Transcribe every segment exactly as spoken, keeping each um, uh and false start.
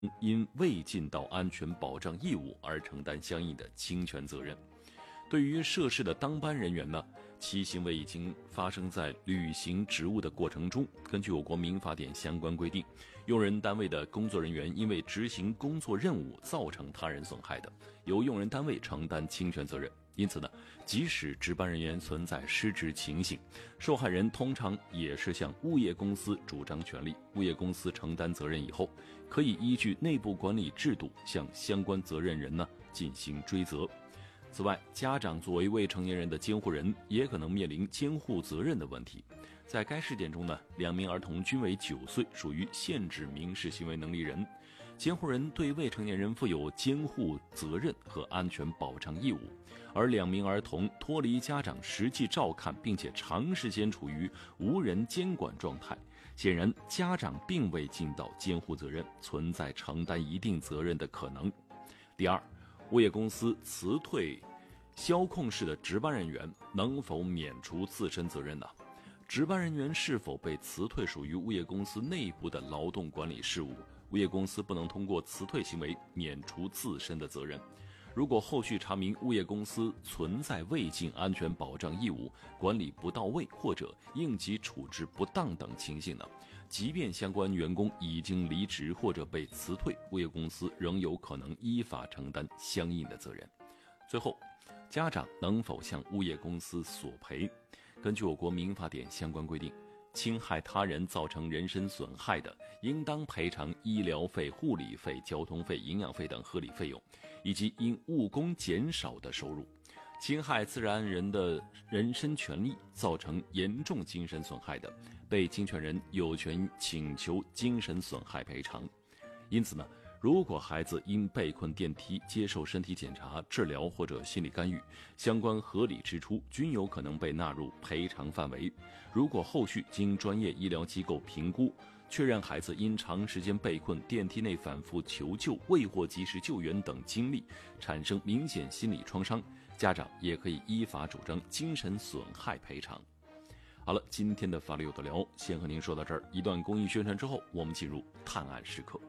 因未尽到安全保障义务而承担相应的侵权责任。对于涉事的当班人员呢，其行为已经发生在履行职务的过程中。根据我国民法典相关规定，用人单位的工作人员因为执行工作任务造成他人损害的，由用人单位承担侵权责任。因此呢，即使值班人员存在失职情形，受害人通常也是向物业公司主张权利，物业公司承担责任以后，可以依据内部管理制度向相关责任人呢进行追责。此外，家长作为未成年人的监护人，也可能面临监护责任的问题。在该事件中呢，两名儿童均为九岁，属于限制民事行为能力人。监护人对未成年人负有监护责任和安全保障义务，而两名儿童脱离家长实际照看，并且长时间处于无人监管状态，显然家长并未尽到监护责任，存在承担一定责任的可能。第二，物业公司辞退消控室的值班人员能否免除自身责任呢？值班人员是否被辞退属于物业公司内部的劳动管理事务，物业公司不能通过辞退行为免除自身的责任。如果后续查明物业公司存在未尽安全保障义务、管理不到位或者应急处置不当等情形呢，即便相关员工已经离职或者被辞退，物业公司仍有可能依法承担相应的责任。最后，家长能否向物业公司索赔？根据我国民法典相关规定，侵害他人造成人身损害的，应当赔偿医疗费、护理费、交通费、营养费等合理费用，以及因误工减少的收入。侵害自然人的人身权利造成严重精神损害的，被侵权人有权请求精神损害赔偿。因此呢，如果孩子因被困电梯接受身体检查、治疗或者心理干预，相关合理支出均有可能被纳入赔偿范围。如果后续经专业医疗机构评估，确认孩子因长时间被困电梯内反复求救、未获及时救援等经历，产生明显心理创伤，家长也可以依法主张精神损害赔偿。好了，今天的法律有得聊先和您说到这儿。一段公益宣传之后，我们进入探案时刻。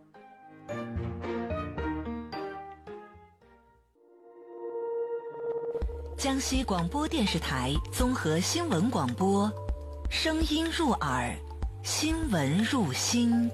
江西广播电视台综合新闻广播，声音入耳，新闻入心。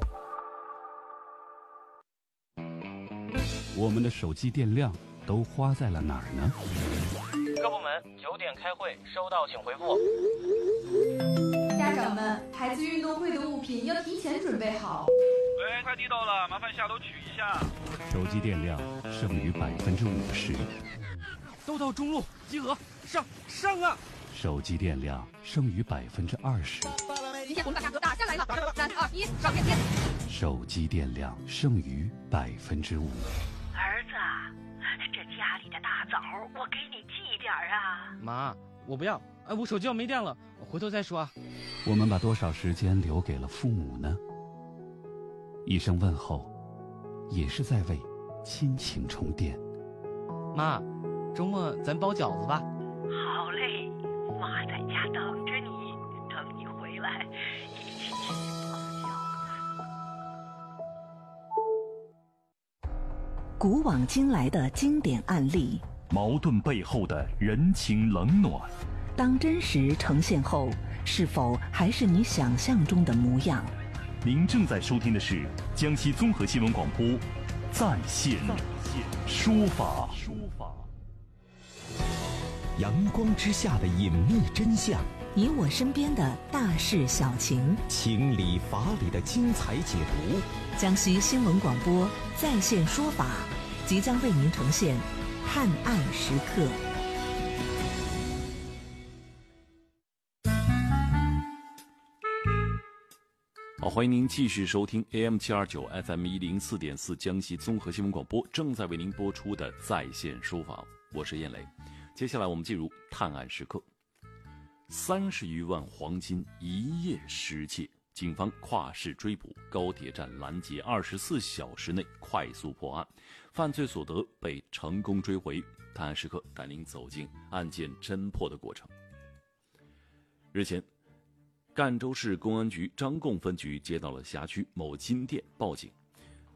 我们的手机电量都花在了哪儿呢？ 各部门九点开会，收到请回复。 家长们，孩子运动会的物品要提前准备好。 喂，快递到了，麻烦下楼取一下。 手机电量剩余百分之五十。 都到中路集合，上上啊！ 手机电量剩余百分之二十。 今天我们把价格打下来了，三二一，上链接。 手机电量剩余百分之五。 儿子，这家里的大枣我给你寄点啊。 妈，我不要，哎，我手机要没电了，我回头再说啊。 我们把多少时间留给了父母呢？一声问候，也是在为亲情充电。 妈，周末咱包饺子吧。 好嘞，妈在家等着你，等你回来一起吃包饺子。古往今来的经典案例， 矛盾背后的人情冷暖， 当真实呈现后，是否还是你想象中的模样？ 您正在收听的是江西综合新闻广播在线说法。 阳光之下的隐秘真相， 你我身边的大事小情， 情理法理的精彩解读。 江西新闻广播在线说法即将为您呈现探案时刻。 好，欢迎您继续收听 A M 七二九 F M 一零四点四江西综合新闻广播正在为您播出的在线说法，我是燕雷。接下来我们进入探案时刻。三十余万黄金一夜失窃，警方跨市追捕，高铁站拦截，二十四小时内快速破案，犯罪所得被成功追回。探案时刻带您走进案件侦破的过程。日前，赣州市公安局张贡分局接到了辖区某金店报警，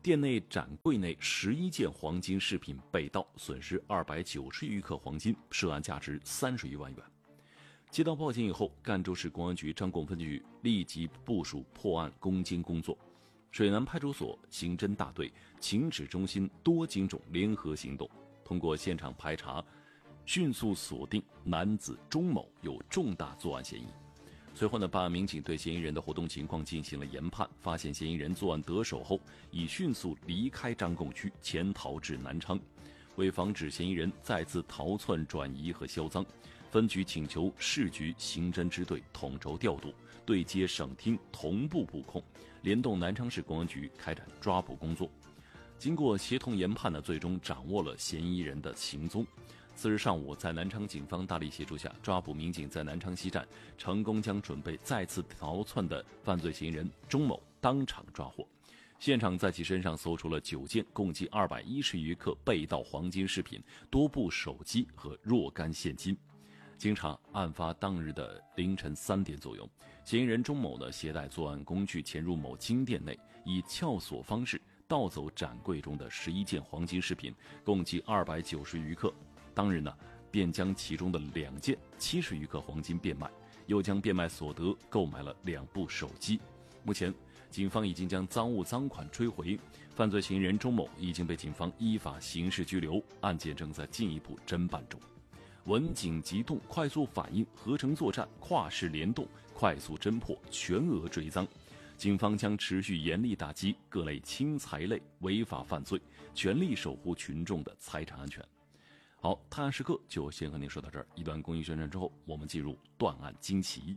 店内展柜内十一件黄金饰品被盗，损失二百九十余克黄金，涉案价值三十余万元。接到报警以后，赣州市公安局张拱分局立即部署破案攻坚工作，水南派出所刑侦大队、情指中心多警种联合行动，通过现场排查，迅速锁定男子钟某有重大作案嫌疑。随后呢，办案民警对嫌疑人的活动情况进行了研判，发现嫌疑人作案得手后，已迅速离开张拱区，潜逃至南昌。为防止嫌疑人再次逃窜、转移和销赃，分局请求市局刑侦支队统筹调度，对接省厅同步布控，联动南昌市公安局开展抓捕工作。经过协同研判呢，最终掌握了嫌疑人的行踪。次日上午，在南昌警方大力协助下，抓捕民警在南昌西站成功将准备再次逃窜的犯罪嫌疑人钟某当场抓获。现场在其身上搜出了九件共计二百一十余克被盗黄金饰品、多部手机和若干现金。经查，案发当日的凌晨三点左右，嫌疑人钟某呢携带作案工具潜入某金店内，以撬锁方式盗走展柜中的十一件黄金饰品，共计二百九十余克。当日呢，便将其中的两件七十余克黄金变卖，又将变卖所得购买了两部手机。目前，警方已经将赃物赃款追回，犯罪嫌疑人钟某已经被警方依法刑事拘留，案件正在进一步侦办中。稳警急动，快速反应，合成作战，跨市联动，快速侦破，全额追赃。警方将持续严厉打击各类轻财类违法犯罪，全力守护群众的财产安全。好，探案时刻就先和您说到这儿。一段公益宣传之后，我们进入断案惊奇。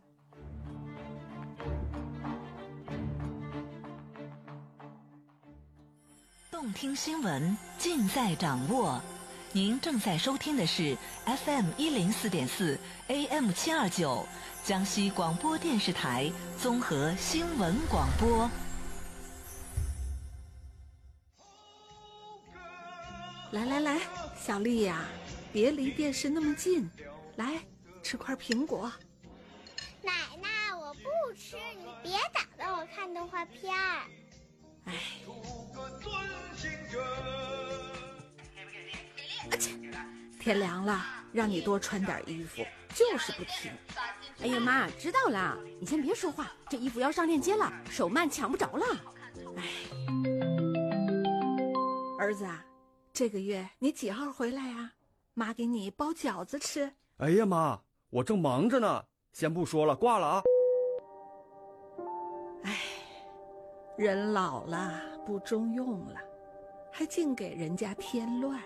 动听新闻尽在掌握。您正在收听的是 F M 一零四点四 A M 七二九江西广播电视台综合新闻广播。 来来来，小丽呀、啊，别离电视那么近，来吃块苹果。 奶奶，我不吃，你别打断我看动画片儿。 哎。天凉了，让你多穿点衣服，就是不听。 哎呀妈，知道了，你先别说话，这衣服要上链接了，手慢抢不着了。 哎，儿子啊，这个月你几号回来啊？妈给你包饺子吃。 哎呀妈，我正忙着呢，先不说了，挂了啊。 哎，人老了不中用了，还净给人家添乱。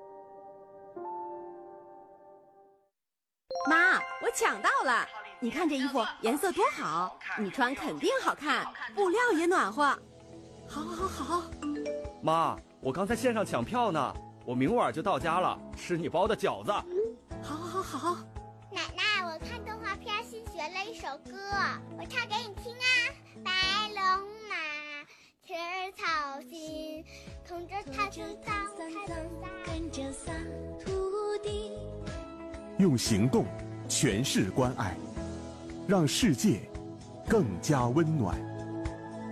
妈，我抢到了！你看这衣服颜色多好，你穿肯定好看，布料也暖和。 好，好，好。 妈，我刚才线上抢票呢，我明晚就到家了，吃你包的饺子。 好，好，好。 奶奶，我看动画片新学了一首歌，我唱给你听啊。白龙马，吃草心，同着它就撒，跟着撒土地。 用行动诠释关爱，让世界更加温暖。